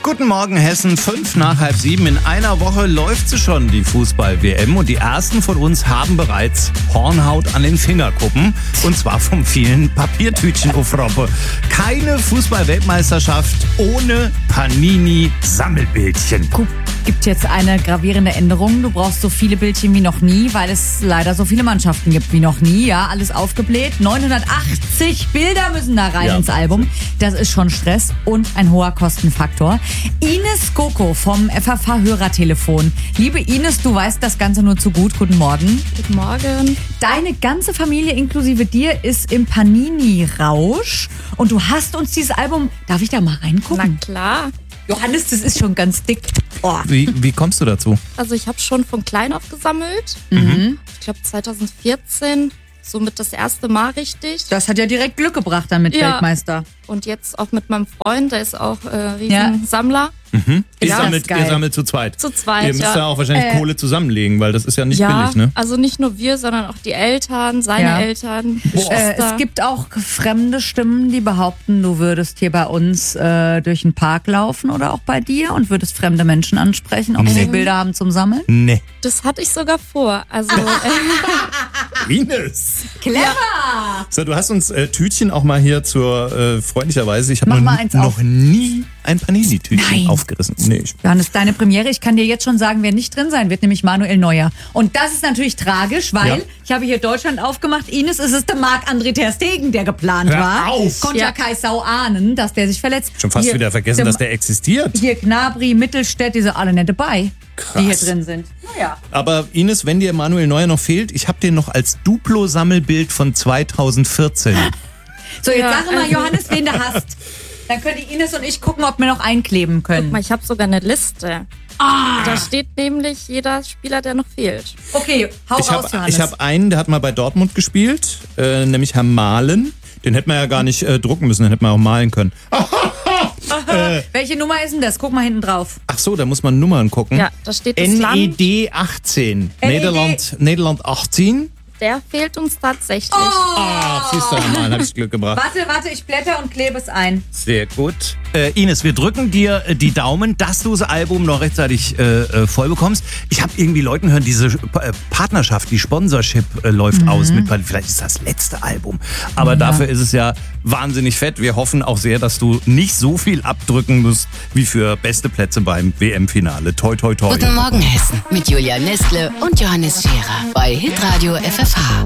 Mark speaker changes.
Speaker 1: Guten Morgen Hessen, 6:05. In einer Woche läuft sie schon, die Fußball-WM. Und die ersten von uns haben bereits Hornhaut an den Fingerkuppen. Und zwar vom vielen Papiertütchen auf Roppe. Keine Fußball-Weltmeisterschaft ohne Panini-Sammelbildchen.
Speaker 2: Gibt jetzt eine gravierende Änderung. Du brauchst so viele Bildchen wie noch nie, weil es leider so viele Mannschaften gibt wie noch nie. Ja, alles aufgebläht. 980 Bilder müssen da rein ins Album. Das ist schon Stress und ein hoher Kostenfaktor. Ines Goko vom FFH-Hörertelefon. Liebe Ines, du weißt das Ganze nur zu gut. Guten Morgen.
Speaker 3: Guten Morgen.
Speaker 2: Deine ganze Familie inklusive dir ist im Panini-Rausch. Und du hast uns dieses Album... Darf ich da mal reingucken?
Speaker 3: Na klar.
Speaker 2: Johannes, das ist schon ganz dick. Oh.
Speaker 1: Wie kommst du dazu?
Speaker 3: Also ich habe schon von klein auf gesammelt. Ich glaube 2014, somit das erste Mal richtig.
Speaker 2: Das hat ja direkt Glück gebracht dann mit Weltmeister.
Speaker 3: Und jetzt auch mit meinem Freund, der ist auch Riesensammler.
Speaker 1: Ihr
Speaker 2: Ja,
Speaker 1: sammelt zu zweit.
Speaker 3: Zu zweit,
Speaker 1: Ihr müsst ja auch wahrscheinlich Kohle zusammenlegen, weil das ist ja nicht billig, ne?
Speaker 3: Also nicht nur wir, sondern auch die Eltern, seine Eltern, Geschwister.
Speaker 2: Es gibt auch fremde Stimmen, die behaupten, du würdest hier bei uns durch den Park laufen oder auch bei dir und würdest fremde Menschen ansprechen, ob sie Bilder haben zum Sammeln.
Speaker 1: Nee.
Speaker 3: Das hatte ich sogar vor. Also
Speaker 1: Ines.
Speaker 2: Clever!
Speaker 1: So, du hast uns Tütchen auch mal hier zur freundlicherweise. Ich habe
Speaker 2: Mach mal eins
Speaker 1: noch
Speaker 2: auf.
Speaker 1: nie ein Panini-Tütchen
Speaker 2: Nein.
Speaker 1: aufgerissen. Nee,
Speaker 2: Johannes, deine Premiere, ich kann dir jetzt schon sagen, wer nicht drin sein wird, nämlich Manuel Neuer. Und das ist natürlich tragisch, weil ich habe hier Deutschland aufgemacht. Ines, es ist der Marc-André ter Stegen, der geplant
Speaker 1: Hör
Speaker 2: war.
Speaker 1: auf!
Speaker 2: Konnte ja Kai Sau ahnen, dass der sich verletzt.
Speaker 1: schon fast
Speaker 2: Hier,
Speaker 1: wieder vergessen, dass der existiert.
Speaker 2: Hier Gnabry, Mittelstädt, die sind alle nicht dabei, die hier drin sind. Naja.
Speaker 1: Aber Ines, wenn dir Manuel Neuer noch fehlt, ich habe den noch als Duplo-Sammelbild von 2014.
Speaker 2: So, jetzt
Speaker 3: Ja,
Speaker 2: sag mal, Johannes, wen du hast. Dann können die Ines und ich gucken, ob wir noch einkleben können.
Speaker 3: guck mal, ich habe sogar eine Liste. Da steht nämlich jeder Spieler, der noch fehlt.
Speaker 2: Okay, hau raus, Johannes.
Speaker 1: Ich hab einen, der hat mal bei Dortmund gespielt, nämlich Herr Mahlen. Den hätten wir ja gar nicht drucken müssen, den hätten wir auch malen können.
Speaker 2: Welche Nummer ist denn das? Guck mal hinten drauf.
Speaker 1: Ach so, da muss man Nummern gucken.
Speaker 3: Ja, da steht das Land.
Speaker 1: NED 18. Nederland 18.
Speaker 3: Der fehlt uns tatsächlich.
Speaker 1: Ah, siehst du mal, habe ich Glück gebracht.
Speaker 2: Warte, ich blätter und klebe es ein.
Speaker 1: Sehr gut. Ines, wir drücken dir die Daumen, dass du das Album noch rechtzeitig voll bekommst. Ich habe irgendwie Leuten hören, diese Partnerschaft, die Sponsorship läuft aus. Vielleicht ist das letzte Album. Aber dafür ist es ja wahnsinnig fett. Wir hoffen auch sehr, dass du nicht so viel abdrücken musst wie für beste Plätze beim WM-Finale. Toi, toi, toi.
Speaker 4: Guten Morgen Hessen mit Julia Nestle und Johannes Scherer bei Hitradio FFH.